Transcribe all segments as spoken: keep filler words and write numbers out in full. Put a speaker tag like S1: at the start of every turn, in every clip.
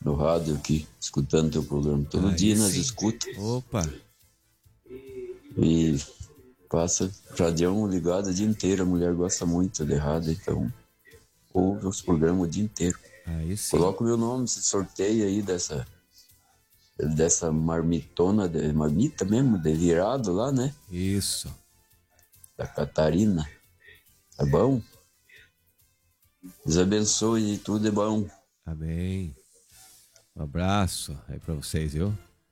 S1: no rádio aqui, escutando teu programa. Todo
S2: Aí
S1: dia nós
S2: sim.
S1: escuta.
S2: Opa!
S1: E passa radião ligado o dia inteiro. A mulher gosta muito de rádio, então ouve os programas o dia inteiro.
S2: Aí sim.
S1: Coloca o meu nome, se sorteia aí dessa, dessa marmitona, de, marmita mesmo, de virado lá, né?
S2: Isso.
S1: Da Catarina. Tá bom? Deus abençoe e tudo é bom.
S2: Amém. Um abraço aí pra vocês, viu?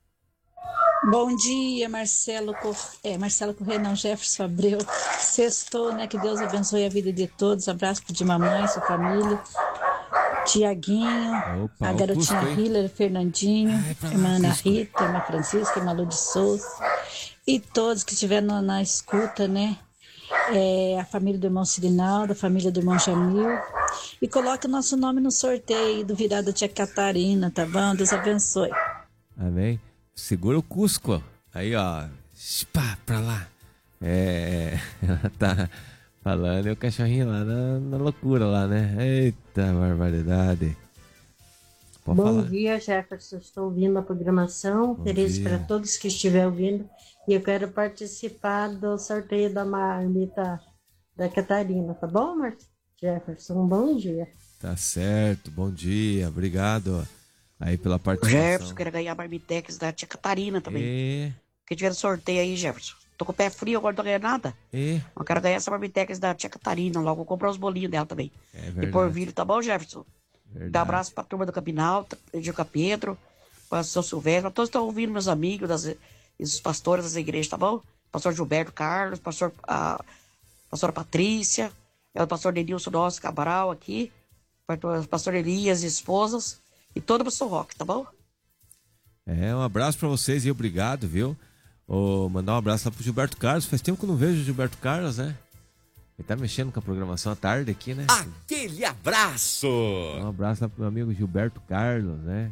S3: Bom dia, Marcelo Cor... é, Marcelo Corrêa, não, Jefferson Abreu. Sextou, né? Que Deus abençoe a vida de todos. Abraço de mamãe, sua família. Tiaguinho,
S2: Opa,
S3: a
S2: o
S3: garotinha
S2: Cusco, hein?
S3: Hiller, Fernandinho,
S2: Ai, pra lá,
S3: irmã Ana
S2: Cusco.
S3: Rita, irmã Francisca, irmã Lu de Souza. E todos que estiveram na, na escuta, né? É, a família do irmão Sirinaldo, a família do irmão Jamil. E coloque o nosso nome no sorteio do virado da tia Catarina, tá bom? Deus abençoe.
S2: Amém. Segura o Cusco. Aí, ó. Pá, pra lá. É, ela tá falando e o cachorrinho lá na, na loucura lá, né? Eita, barbaridade. Pode
S4: Bom
S2: falar.
S4: dia, Jefferson. Estou ouvindo a programação.
S2: Bom
S4: Feliz
S2: dia.
S4: para todos que estiverem ouvindo. E eu quero participar do sorteio da marmita da Catarina, tá bom, Marcos? Jefferson, um bom dia.
S2: Tá certo. Bom dia. Obrigado aí pela participação.
S5: Jefferson, quero ganhar a Marmitex da tia Catarina também.
S2: E,
S5: Que tiver sorteio aí, Jefferson. Tô com o pé frio, agora não tô ganhando nada.
S2: e,
S5: Eu quero ganhar essa Marmitex da tia Catarina. Logo vou comprar os bolinhos dela também.
S2: é
S5: E
S2: verdade.
S5: por vídeo, tá bom, Jefferson?
S2: verdade.
S5: Dá um abraço pra turma do Campinal, Juca Pedro, pra São Silvestre, pra todos que estão ouvindo, meus amigos, das, os pastores das igrejas, tá bom? Pastor Gilberto Carlos, pastor, a pastora Patrícia, é o pastor Denilson nosso Cabral aqui, pastor Elias e esposas, e todo o pastor Roque, tá bom?
S2: É, um abraço pra vocês e obrigado, viu? Ô, mandar um abraço lá pro Gilberto Carlos. Faz tempo que eu não vejo o Gilberto Carlos, né? Ele tá mexendo com a programação à tarde aqui, né?
S6: Aquele abraço!
S2: Um abraço lá pro meu amigo Gilberto Carlos, né?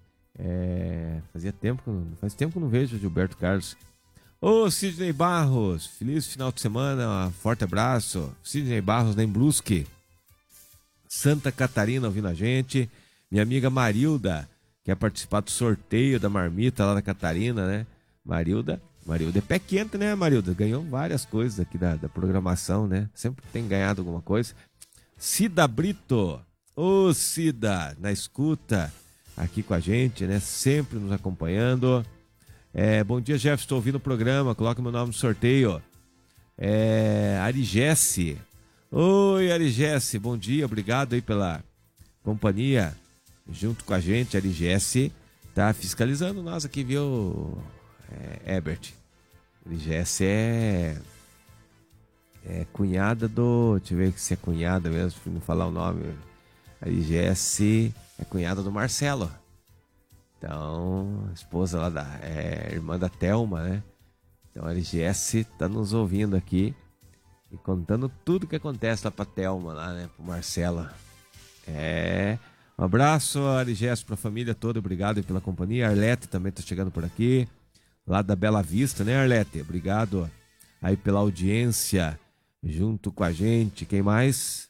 S2: É, fazia tempo que eu, não- faz tempo que eu não vejo o Gilberto Carlos. Ô, Sidney Barros, feliz final de semana, um forte abraço. Sidney Barros, da Embrusque, Santa Catarina, ouvindo a gente. Minha amiga Marilda, quer participar do sorteio da marmita lá da Catarina, né? Marilda, Marilda é pé quente, né, Marilda? Ganhou várias coisas aqui da, da programação, né? Sempre tem ganhado alguma coisa. Cida Brito, ô Cida, na escuta, aqui com a gente, né? Sempre nos acompanhando. É, bom dia, Jeff, estou ouvindo o programa, coloca meu nome no sorteio. É, Arigesse. Oi, Arigesse, bom dia, obrigado aí pela companhia junto com a gente. Arigesse tá fiscalizando nós aqui, viu, é, Herbert? Arigesse é, é cunhada do... Deixa eu ver se é cunhada mesmo, pra não falar o nome. Arigesse é cunhada do Marcelo. Então, esposa lá da... É, irmã da Thelma, né? Então, a L G S tá nos ouvindo aqui e contando tudo que acontece lá pra Thelma, lá, né? Pro Marcelo. É... Um abraço, L G S, pra família toda. Obrigado aí pela companhia. A Arlete também tá chegando por aqui. Lá da Bela Vista, né, Arlete? Obrigado aí pela audiência junto com a gente. Quem mais?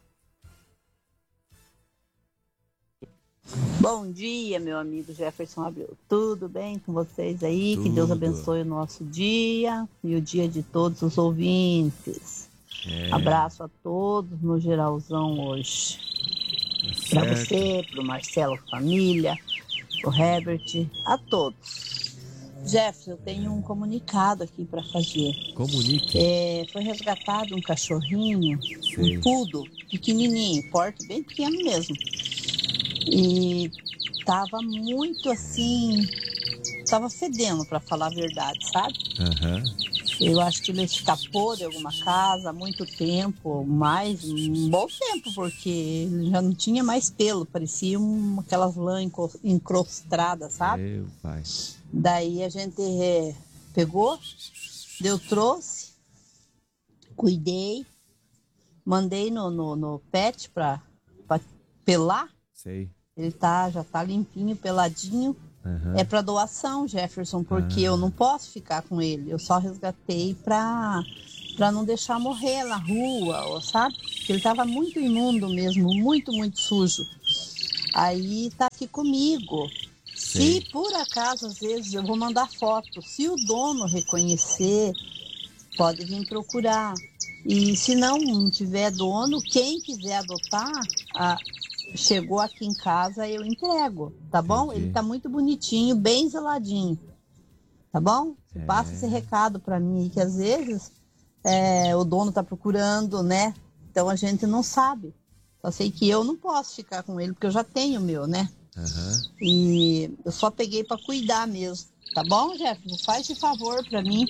S7: Bom dia, meu amigo Jefferson Abreu. Tudo bem com vocês aí? Que Deus
S2: Tudo.
S7: abençoe o nosso dia e o dia de todos os ouvintes.
S2: É,
S7: Abraço a todos no geralzão hoje.
S2: tá
S7: Para
S2: certo.
S7: você, pro Marcelo, família, pro Herbert, a todos. Jefferson, eu tenho um comunicado aqui para fazer.
S2: Comunique.
S7: É, foi resgatado um cachorrinho,
S2: Sei.
S7: um poodle, pequenininho, porte bem pequeno mesmo. E tava muito assim, tava fedendo, para falar a verdade, sabe?
S2: Aham.
S7: Eu acho que ele escapou de alguma casa há muito tempo, mais, um bom tempo, porque ele já não tinha mais pelo, parecia um, aquelas lãs enco- encrostradas, sabe?
S2: Meu pai.
S7: Daí a gente é, pegou, deu, trouxe, cuidei, mandei no, no, no pet pra, pra pelar.
S2: Sei.
S7: Ele tá, já tá limpinho, peladinho.
S2: Aham.
S7: É para doação, Jefferson, porque
S2: Ah.
S7: eu não posso ficar com ele. Eu só resgatei para para não deixar morrer na rua, ó, sabe? Porque ele tava muito imundo mesmo, muito, muito sujo. Aí tá aqui comigo. Se por acaso, às vezes, eu vou mandar foto. Se o dono reconhecer, pode vir procurar. E se não, não tiver dono, quem quiser adotar, a, chegou aqui em casa, eu entrego, tá bom?
S2: Entendi.
S7: Ele tá muito bonitinho, bem zeladinho, tá bom? Você
S2: É.
S7: passa esse recado pra mim, que às vezes é, o dono tá procurando, né? Então a gente não sabe. Só sei que eu não posso ficar com ele, porque eu já tenho o meu, né?
S2: Aham.
S7: E eu só peguei pra cuidar mesmo, tá bom, Jefferson? Faz esse favor pra mim.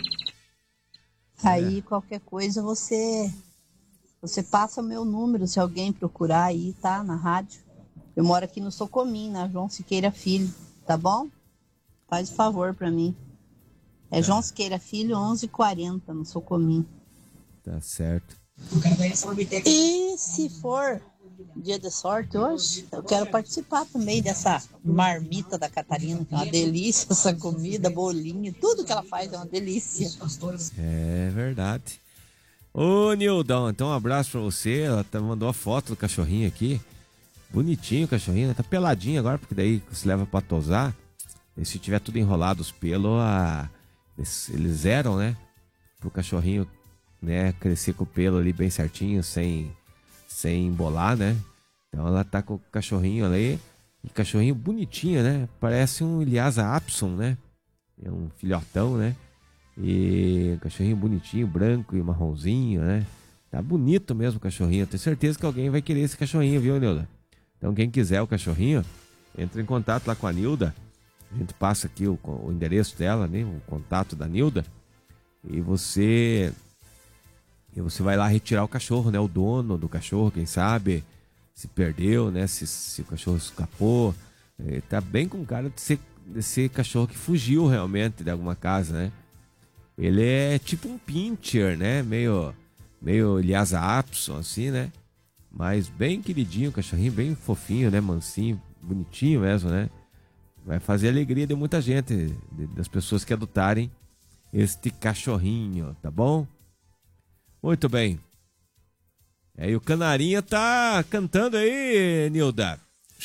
S7: Aí qualquer coisa você você passa o meu número se alguém procurar aí, tá? Na rádio. Eu moro aqui no Socomim, na João Siqueira Filho, tá bom? Faz o favor pra mim. É João Siqueira Filho, onze e quarenta, no Socomim.
S2: Tá certo.
S7: E se for dia de sorte hoje, eu quero participar também dessa marmita da Catarina, que é uma delícia, essa comida, bolinho, tudo que ela faz é uma delícia.
S2: É verdade. Ô, Nildão, então um abraço pra você. Ela tá, mandou a foto do cachorrinho aqui. Bonitinho o cachorrinho, né? Tá peladinho agora, porque daí se leva pra tosar. E se tiver tudo enrolado os pelos, a... eles, eles zeram, né? Pro cachorrinho, né, crescer com o pelo ali bem certinho, sem, sem embolar, né? Então ela tá com o cachorrinho ali. E cachorrinho bonitinho, né? Parece um Lhasa Apson, né? É um filhotão, né? E um cachorrinho bonitinho, branco e marronzinho, né? Tá bonito mesmo o cachorrinho. Tenho certeza que alguém vai querer esse cachorrinho, viu, Nilda? Então quem quiser o cachorrinho, entra em contato lá com a Nilda. A gente passa aqui o, o endereço dela, né? O contato da Nilda. E você... E você vai lá retirar o cachorro, né? O dono do cachorro, quem sabe... Se perdeu, né? Se, se o cachorro escapou. É, tá bem com cara de ser, de ser cachorro que fugiu realmente de alguma casa, né? Ele é tipo um pincher, né? Meio, meio Lhasa Apson, assim, né? Mas bem queridinho, cachorrinho bem fofinho, né? Mansinho, bonitinho mesmo, né? Vai fazer a alegria de muita gente, de, das pessoas que adotarem este cachorrinho, tá bom? Muito bem. Aí o Canarinha tá cantando aí, Nilda.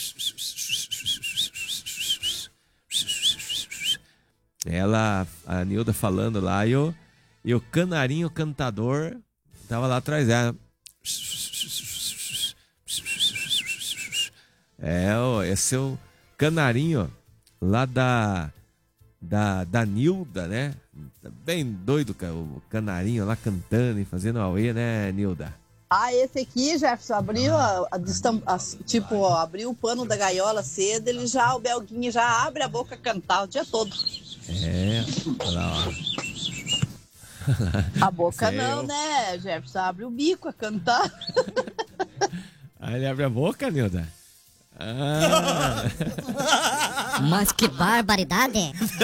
S2: Ela, a Nilda falando lá, e o, e o Canarinho cantador tava lá atrás dela. É, ó, esse é o Canarinho lá da, da, da Nilda, né? Tá bem doido o Canarinho lá cantando e fazendo auê, né, Nilda?
S7: Ah, esse aqui, Jefferson, abriu a, a, a, tipo, ó, abriu o pano da gaiola cedo, ele já, o Belguinho já abre a boca a cantar o dia todo.
S2: É, olha lá, ó.
S7: A boca
S2: Sei
S7: não,
S2: eu.
S7: né, Jefferson? Abre o bico a cantar.
S2: Aí ele abre a boca, Nilda. Ah.
S8: Mas que barbaridade!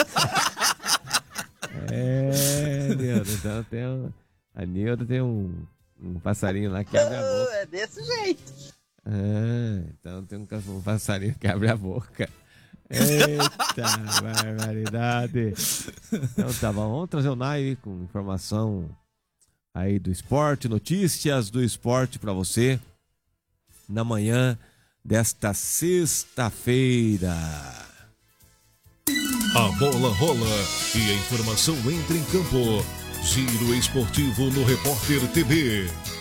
S2: É, Nilda, então tem um, a Nilda tem um, um passarinho lá que abre a boca.
S7: É desse jeito.
S2: Ah, então tem um, um passarinho que abre a boca. Eita, barbaridade. Então tá bom, vamos trazer o Nai com informação aí do esporte, notícias do esporte pra você na manhã desta sexta-feira.
S9: A bola rola e a informação entra em campo. Giro esportivo no Repórter T V.